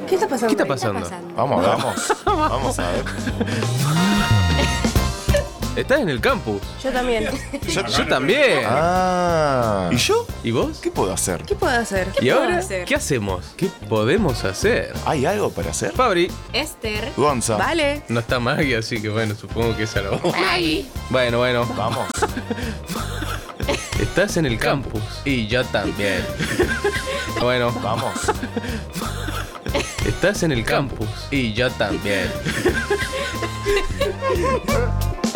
¿Qué está pasando? ¿Qué está ahí? pasando? Vamos a ver. Vamos a ver. Estás en el campus. Yo también. Yo también. ¿Y yo? ¿Y vos? ¿Qué puedo hacer? ¿Qué puedo hacer? ¿Y ahora? puedo hacer? ¿Qué hacemos? ¿Qué podemos hacer? ¿Hay algo para hacer? Fabri, Esther. Gonza. Vale. no está Maggie, así que bueno, supongo que esa lo... Bueno. Vamos. Estás en el campus. Y yo también. Bueno, Vamos. estás en el campus. Y yo también.